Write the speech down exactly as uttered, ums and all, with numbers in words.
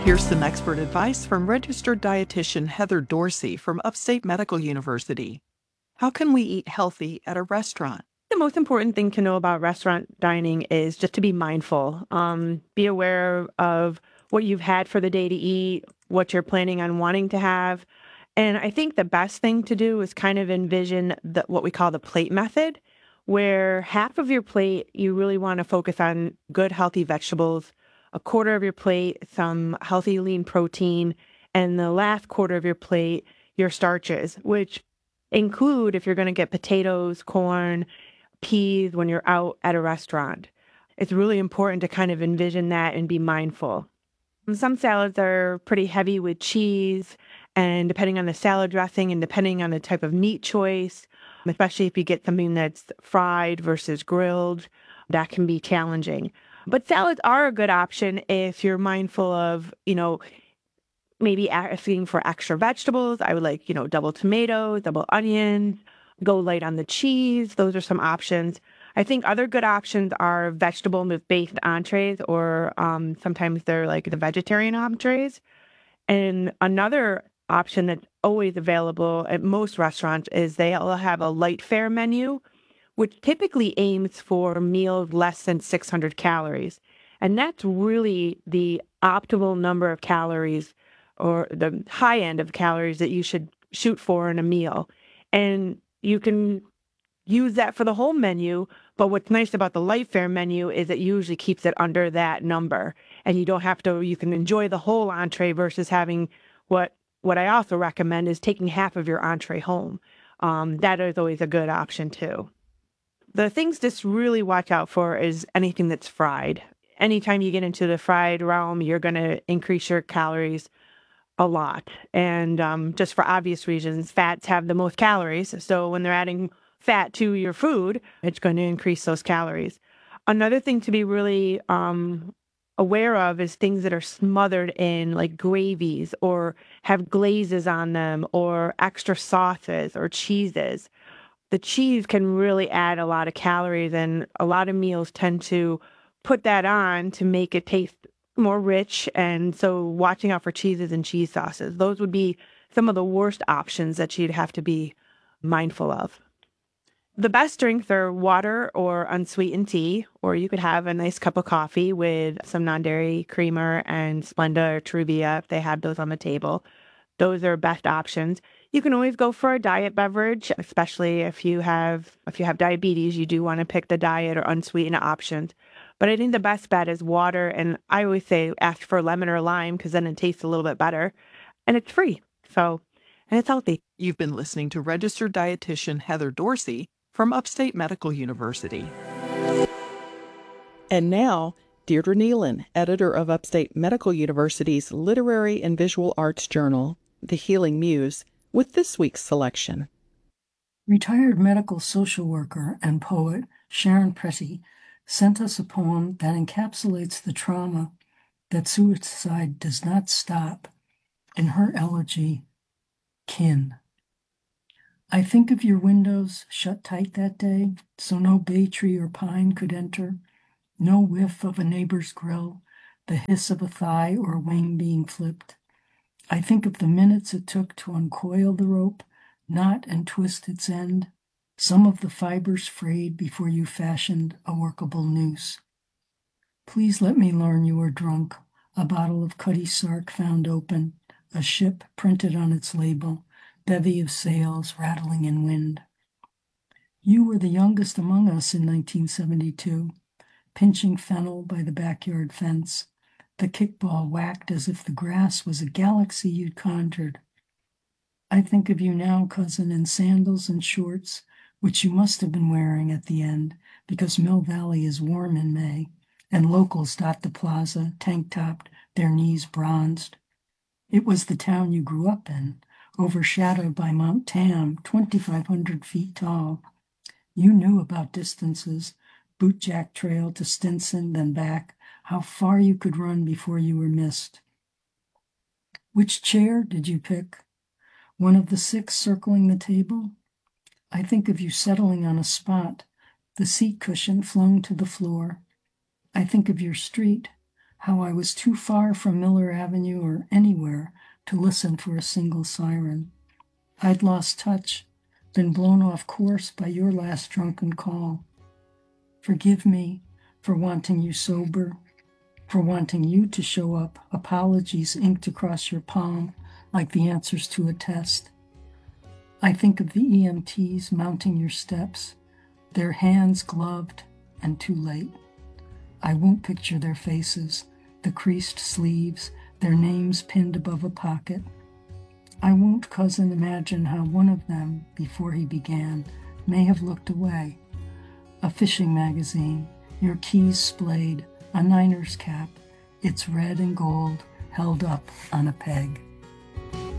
Here's some expert advice from registered dietitian Heather Dorsey from Upstate Medical University. How can we eat healthy at a restaurant? The most important thing to know about restaurant dining is just to be mindful. Um, be aware of what you've had for the day to eat, what you're planning on wanting to have. And I think the best thing to do is kind of envision the, what we call the plate method, where half of your plate, you really want to focus on good, healthy vegetables, a quarter of your plate, some healthy, lean protein, and the last quarter of your plate, your starches, which include, if you're going to get potatoes, corn, peas when you're out at a restaurant. It's really important to kind of envision that and be mindful. And some salads are pretty heavy with cheese, and depending on the salad dressing and depending on the type of meat choice, especially if you get something that's fried versus grilled, that can be challenging. But salads are a good option if you're mindful of, you know, maybe asking for extra vegetables. I would like, you know, double tomatoes, double onions, go light on the cheese. Those are some options. I think other good options are vegetable-based entrees, or um, sometimes they're like the vegetarian entrees. And another option that's always available at most restaurants is they'll have a light fare menu, which typically aims for meals less than six hundred calories. And that's really the optimal number of calories, or the high end of calories that you should shoot for in a meal. And you can use that for the whole menu, but what's nice about the light fare menu is it usually keeps it under that number. And you don't have to, you can enjoy the whole entree versus having what what I also recommend is taking half of your entree home. Um, that is always a good option too. The things to really watch out for is anything that's fried. Anytime you get into the fried realm, you're going to increase your calories a lot. And um, just for obvious reasons, fats have the most calories. So when they're adding fat to your food, it's going to increase those calories. Another thing to be really um, aware of is things that are smothered in like gravies or have glazes on them or extra sauces or cheeses. The cheese can really add a lot of calories, and a lot of meals tend to put that on to make it taste more rich. And so watching out for cheeses and cheese sauces, those would be some of the worst options that you'd have to be mindful of. The best drinks are water or unsweetened tea, or you could have a nice cup of coffee with some non-dairy creamer and Splenda or Truvia if they have those on the table. Those are best options. You can always go for a diet beverage, especially if you have if you have diabetes, you do want to pick the diet or unsweetened options. But I think the best bet is water, and I always say ask for lemon or lime because then it tastes a little bit better, and it's free. So, and it's healthy. You've been listening to registered dietitian Heather Dorsey from Upstate Medical University. And now, Deirdre Nealon, editor of Upstate Medical University's Literary and Visual Arts Journal, The Healing Muse, with this week's selection. Retired medical social worker and poet Sharon Pretty sent us a poem that encapsulates the trauma that suicide does not stop in her elegy, Kin. I think of your windows shut tight that day, so no bay tree or pine could enter, no whiff of a neighbor's grill, the hiss of a thigh or a wing being flipped. I think of the minutes it took to uncoil the rope, knot and twist its end, some of the fibers frayed before you fashioned a workable noose. Please let me learn you were drunk, a bottle of Cutty Sark found open, a ship printed on its label, bevy of sails rattling in wind. You were the youngest among us in nineteen seventy-two, pinching fennel by the backyard fence, the kickball whacked as if the grass was a galaxy you'd conjured. I think of you now, cousin, in sandals and shorts, which you must have been wearing at the end, because Mill Valley is warm in May, and locals dot the plaza, tank-topped, their knees bronzed. It was the town you grew up in, overshadowed by Mount Tam, twenty-five hundred feet tall. You knew about distances, Bootjack Trail to Stinson, then back, how far you could run before you were missed. Which chair did you pick? One of the six circling the table? I think of you settling on a spot, the seat cushion flung to the floor. I think of your street, how I was too far from Miller Avenue or anywhere to listen for a single siren. I'd lost touch, been blown off course by your last drunken call. Forgive me for wanting you sober, for wanting you to show up, apologies inked across your palm like the answers to a test. I think of the E M Ts mounting your steps, their hands gloved and too late. I won't picture their faces, the creased sleeves, their names pinned above a pocket. I won't, cousin, imagine how one of them, before he began, may have looked away. A fishing magazine, your keys splayed, a Niners cap, its red and gold held up on a peg.